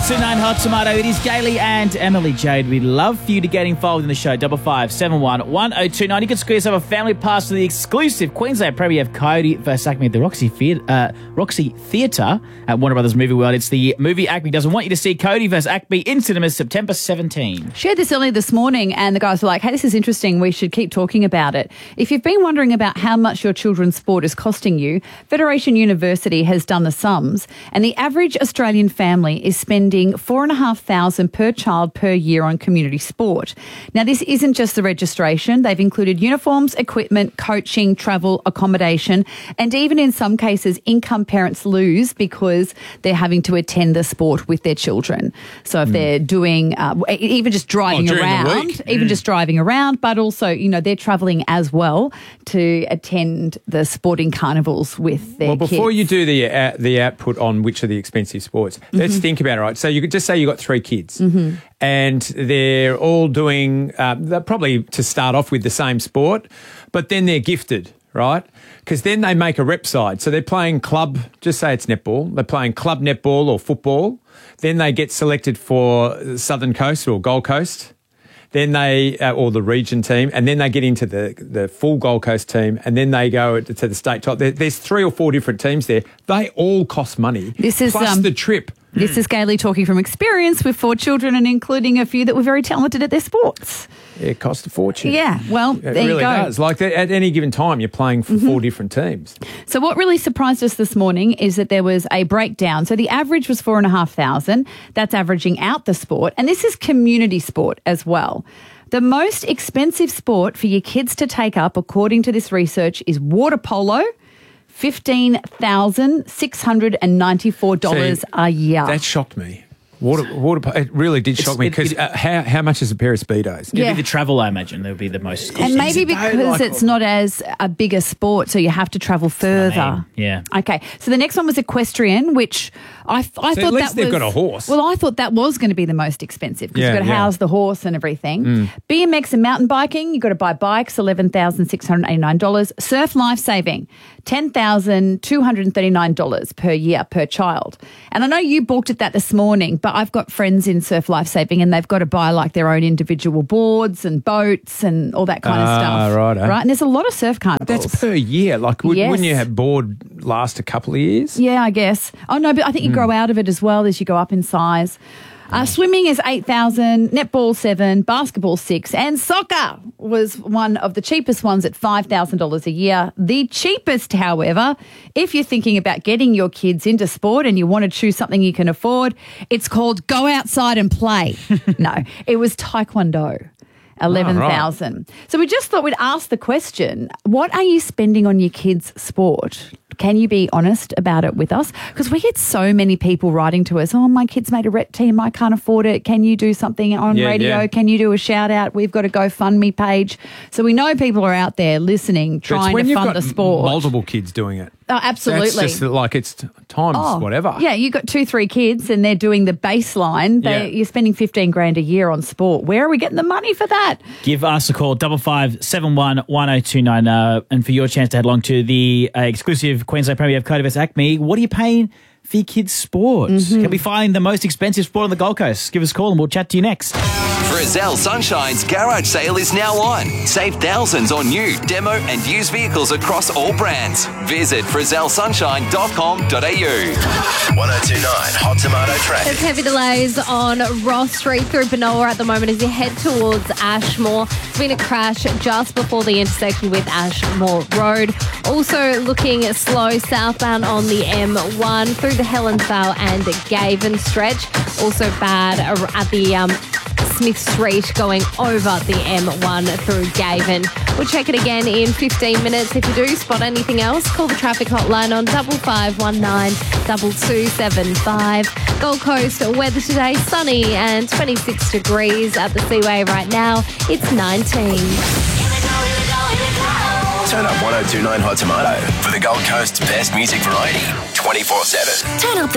1029 Hot Tomato. It is Gailey and Emily Jade. We'd love for you to get involved in the show. 5571 1029. You can squeeze up a family pass to the exclusive Queensland premiere of Coyote vs. Acme at the Roxy Theatre at Warner Brothers Movie World. It's the movie Acme doesn't want you to see. Coyote vs. Acme in cinemas September 17. Shared this earlier this morning and the guys were like, hey, this is interesting. We should keep talking about it. If you've been wondering about how much your children's sport is costing you, Federation University has done the sums and the average Australian family is spending $4,500 per child per year on community sport. Now, this isn't just the registration. They've included uniforms, equipment, coaching, travel, accommodation, and even in some cases, income parents lose because they're having to attend the sport with their children. So if they're doing, even just driving around, but also, you know, they're travelling as well to attend the sporting carnivals with their kids. Well, before you do the output on which are the expensive sports, let's think about it, right? So you could just say you've got 3 kids and they're all doing, they're probably to start off with the same sport, but then they're gifted, right? Because then they make a rep side. So they're playing club, just say it's netball, they're playing club netball or football. Then they get selected for Southern Coast or Gold Coast. Then they, or the region team, and then they get into the full Gold Coast team, and then they go to the state top. There's 3 or 4 different teams there. They all cost money. This is plus the trip. This is Gailey talking from experience with 4 children and including a few that were very talented at their sports. It costs a fortune. Yeah, well, there you go. It really does. Like at any given time, you're playing for 4 different teams. So what really surprised us this morning is that there was a breakdown. So the average was $4,500. That's averaging out the sport. And this is community sport as well. The most expensive sport for your kids to take up, according to this research, is water polo. $15,694 a year. That shocked me. It really did shock me because how much is a pair of Speedos? It'd be the travel, I imagine. That would be the most costly. And maybe because it's not as a bigger sport, so you have to travel further. Yeah. Okay. So the next one was equestrian, which I thought at least they've got a horse. Well, I thought that was going to be the most expensive because you've got to house the horse and everything. BMX and mountain biking, you've got to buy bikes, $11,689. Surf lifesaving, $10,239 per year per child. And I know you balked at that this morning, but I've got friends in surf lifesaving and they've got to buy like their own individual boards and boats and all that kind of stuff. Right. And there's a lot of surf carnivals. That's per year. Like, wouldn't you have board last a couple of years? Yeah, I guess. Oh, no, but I think you grow out of it as well as you go up in size. Swimming is $8,000, netball $7,000, basketball $6,000, and soccer was one of the cheapest ones at $5,000 a year. The cheapest, however, if you're thinking about getting your kids into sport and you want to choose something you can afford, it's called Go Outside and Play. No, it was Taekwondo. $11,000. Right. So we just thought we'd ask the question, what are you spending on your kids' sport? Can you be honest about it with us? Because we get so many people writing to us, oh, my kid's made a rep team, I can't afford it. Can you do something on radio? Yeah. Can you do a shout out? We've got a GoFundMe page. So we know people are out there listening, trying to fund the sport. Multiple kids doing it. Oh, absolutely. That's just like it's times whatever. Yeah, you've got 2-3 kids and they're doing the baseline. You're spending $15,000 a year on sport. Where are we getting the money for that? Give us a call, 5571 1029, and for your chance to head along to the exclusive Queensland premiere of Coyote vs. Acme. What are you paying for your kids' sport? Can we find the most expensive sport on the Gold Coast? Give us a call and we'll chat to you next. Frizzell Sunshine's garage sale is now on. Save thousands on new, demo and used vehicles across all brands. Visit frizzellsunshine.com.au. 1029 Hot Tomato Traffic. There's heavy delays on Ross Street through Benoa at the moment as you head towards Ashmore. There's been a crash just before the intersection with Ashmore Road. Also looking slow southbound on the M1 through the Helensvale and Gavin stretch. Also bad at the Smith Street going over the M1 through Gavin. We'll check it again in 15 minutes. If you do spot anything else, call the traffic hotline on 5519 2275. Gold Coast weather today, sunny and 26 degrees at the Seaway right now. It's 19. Turn up 1029 Hot Tomato for the Gold Coast's best music variety 24/7. Turn up